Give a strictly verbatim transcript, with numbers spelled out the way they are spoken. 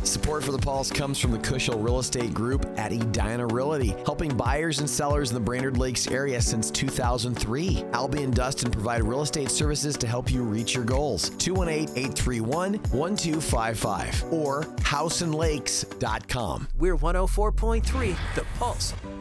Support for The Pulse comes from the Cushel Real Estate Group at Edina Realty, helping buyers and sellers in the Brainerd Lakes area since two thousand three. Albie and Dustin provide real estate services to help you reach your goals. two one eight, eight three one, one two five five or house and lakes dot com. We're one oh four point three The Pulse.